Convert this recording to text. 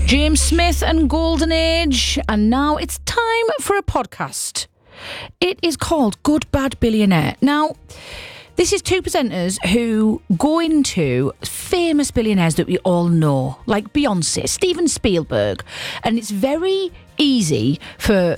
James Smith and Golden Age, and now it's time for a podcast. It is called Good Bad Billionaire. Now, this is two presenters who go into famous billionaires that we all know, like Beyonce, Steven Spielberg, and it's very easy for